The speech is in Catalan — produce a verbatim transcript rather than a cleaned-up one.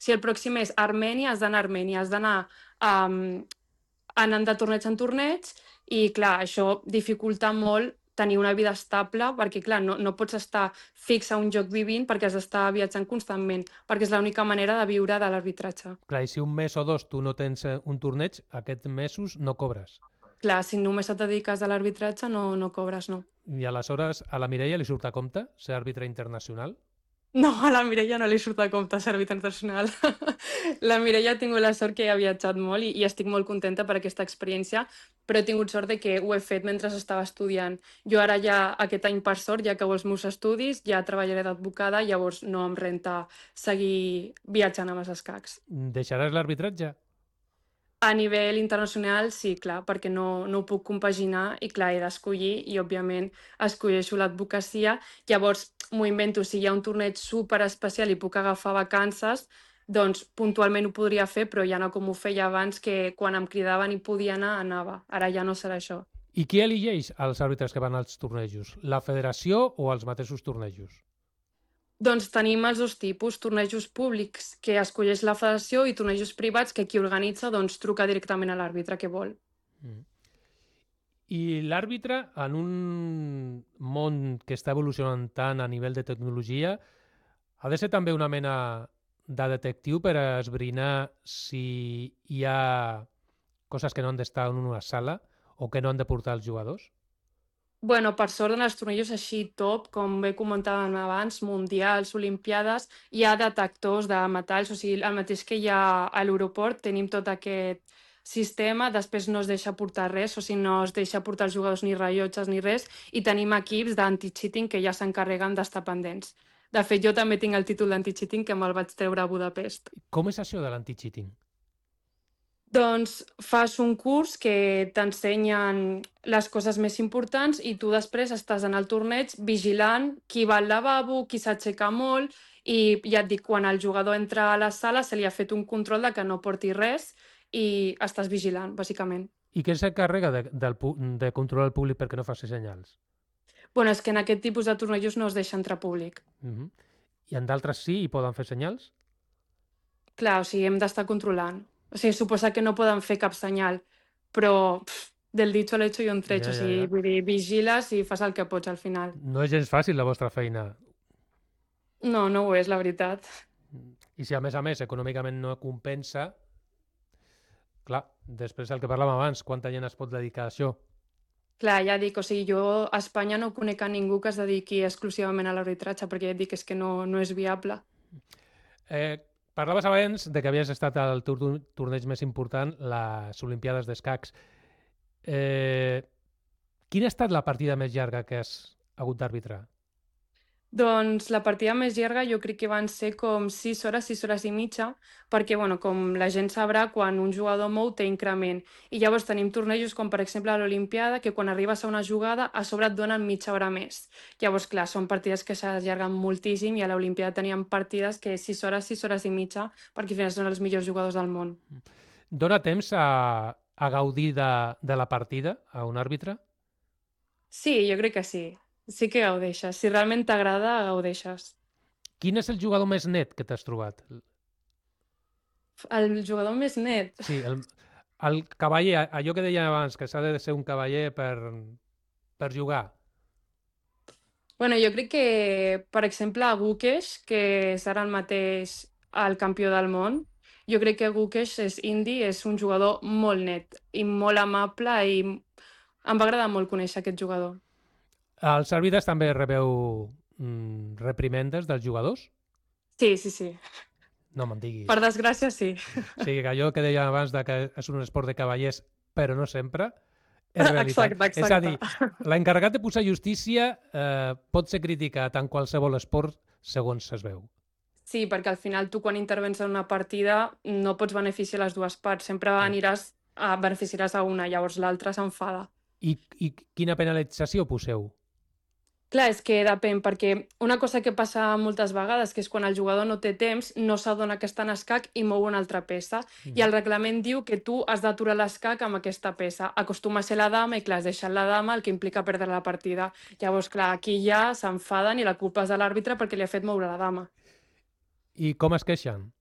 Si el pròxim és Armènia, has d'anar a Armènia, has d'anar um, anant de torneig en torneig i, clar, això dificulta molt tenir una vida estable perquè, clar, no, no pots estar fix a un lloc vivint perquè has d'estar viatjant constantment, perquè és l'única manera de viure de l'arbitratge. Clar, i si un mes o dos tu no tens un torneig, aquests mesos no cobres. Clar, si només et dediques a l'arbitratge no, no cobres, no. I aleshores a la Mireia li surt a compte ser àrbitre internacional? No, a la Mireia no li surt a compte ser àrbitre internacional. La Mireia ha tingut la sort que ha viatjat molt i, i estic molt contenta per aquesta experiència, però he tingut sort de que ho he fet mentre estava estudiant. Jo ara ja, aquest any per sort, ja acabo els meus estudis, ja treballaré d'advocada, llavors no em renta seguir viatjant amb els escacs. Deixaràs l'arbitratge? A nivell internacional, sí, clar, perquè no, no ho puc compaginar i, clar, he d'escollir i, òbviament, escolleixo l'advocacia. Llavors, m'ho invento, si hi ha un torneig super especial i puc agafar vacances, doncs puntualment ho podria fer, però ja no com ho feia abans, que quan em cridaven i podia anar, anava. Ara ja no serà això. I qui elegeix els àrbitres que van als tornejos? La federació o els mateixos tornejos? Doncs tenim els dos tipus, tornejos públics que escolleix la federació i tornejos privats que qui organitza doncs, truca directament a l'àrbitre que vol. Mm. I l'àrbitre, en un món que està evolucionant tant a nivell de tecnologia, ha de ser també una mena de detectiu per a esbrinar si hi ha coses que no han d'estar en una sala o que no han de portar els jugadors? Bueno, per sort en els tornejos així top, com bé comentàvem abans, mundials, olimpiades, hi ha detectors de metalls, o sigui, el mateix que hi ha a l'aeroport, tenim tot aquest sistema, després no es deixa portar res, o sigui, no es deixa portar els jugadors ni rellotges ni res, i tenim equips d'anti-cheating que ja s'encarreguen d'estar pendents. De fet, jo també tinc el títol d'anti-cheating que me'l vaig treure a Budapest. Com és això de l'anti-cheating? Doncs fas un curs que t'ensenyen les coses més importants i tu després estàs en el torneig vigilant qui va al lavabo, qui s'aixeca molt i ja et dic, quan el jugador entra a la sala se li ha fet un control de que no porti res i estàs vigilant, bàsicament. I què s'encarrega de, del pu- de controlar el públic perquè no faci senyals? Bueno, és que en aquest tipus de tornejos no es deixa entrar públic. Uh -huh. I en d'altres sí i poden fer senyals? Clar, o sigui, hem d'estar controlant. O sigui, suposa que no poden fer cap senyal, però pff, del dicho al hecho hi ha un tret, Ja, o ja, sigui, ja. vull dir, vigiles i fas el que pots al final. No és gens fàcil la vostra feina. No, no ho és, la veritat. I si a més a més econòmicament no compensa, clar, després el que parlàvem abans, quanta gent es pot dedicar a això? Clar, ja dic, o sigui, jo a Espanya no conec a ningú que es dediqui exclusivament a l'arbitratge, perquè ja et dic, és que no, no és viable. Eh, parlaves abans de que havies estat al tor- torneig més important, les Olimpiades d'escacs. Eh, quina ha estat la partida més llarga que has hagut d'arbitrar? Doncs la partida més llarga jo crec que van ser com sis hores, sis hores i mitja, perquè, bueno, com la gent sabrà, quan un jugador mou té increment. I llavors tenim tornejos com, per exemple, a l'Olimpiada, que quan arribes a una jugada, a sobre et donen mitja hora més. Llavors, clar, són partides que s'allarguen moltíssim i a l'Olimpiada teníem partides que sis hores, sis hores i mitja, perquè al final són els millors jugadors del món. Dóna temps a, a gaudir de, de la partida a un àrbitre? Sí, jo crec que sí. Sí que gaudeixes. Si realment t'agrada, gaudeixes. Quin és el jugador més net que t'has trobat? El jugador més net. Sí, el, el cavaller, allò que deia abans, que s'ha de ser un cavaller per, per jugar. Bueno, jo crec que, per exemple, a Gukesh, que és ara el mateix el campió del món, jo crec que Gukesh és indi, és un jugador molt net i molt amable i em va agradar molt conèixer aquest jugador. Els àrbitres també rebeu mm, reprimendes dels jugadors? Sí, sí, sí. No me'n diguis. Per desgràcia, sí. O sigui, que allò que deia abans de que és un esport de cavallers, però no sempre, és realitat. Exacte, exacte. És a dir, l'encarregat de posar justícia eh, pot ser criticat en qualsevol esport segons es veu. Sí, perquè al final tu quan intervens en una partida no pots beneficiar les dues parts, sempre aniràs a beneficiaràs a una, llavors l'altra s'enfada. I, I quina penalització poseu? Clar, és que depèn, perquè una cosa que passa moltes vegades, que és quan el jugador no té temps, no s'adona que està en escac i mou una altra peça. Mm. I el reglament diu que tu has d'aturar l'escac amb aquesta peça. Acostuma a ser la dama i, clar, has deixat la dama, el que implica perdre la partida. Llavors, clar, aquí ja s'enfaden i la culpa és de l'àrbitre perquè li ha fet moure la dama. I com es queixen?